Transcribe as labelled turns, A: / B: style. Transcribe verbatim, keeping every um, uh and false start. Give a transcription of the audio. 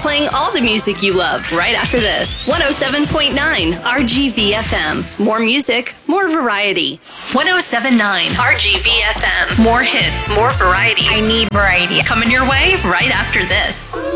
A: Playing all the music you love right after this. one oh seven point nine R G V F M. More music, more variety. one oh seven point nine R G V F M. More hits, more variety.
B: I need variety.
A: Coming your way right after this.